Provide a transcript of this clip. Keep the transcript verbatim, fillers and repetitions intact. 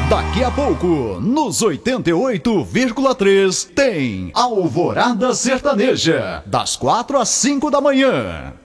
Daqui a pouco, nos oitenta e oito vírgula três, tem Alvorada Sertaneja, das quatro às cinco da manhã.